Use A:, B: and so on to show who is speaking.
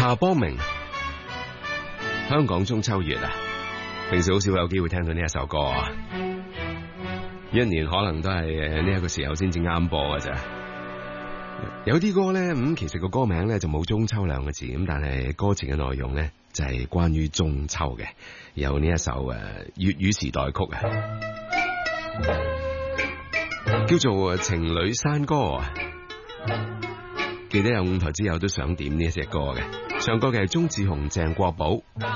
A: 夏邦明，香港中秋月啊，平時好少有機會聽到呢一首歌啊，一年可能都係呢一個時候先至啱播㗎咋。有啲歌咧，其實個歌名咧就冇中秋兩個字，咁但係歌詞嘅內容咧就係關於中秋嘅，有呢一首粵語時代曲啊，叫做《情侶山歌》啊。記得有舞台之友都想點呢一隻歌嘅，唱歌嘅係鍾志雄、鄭國寶。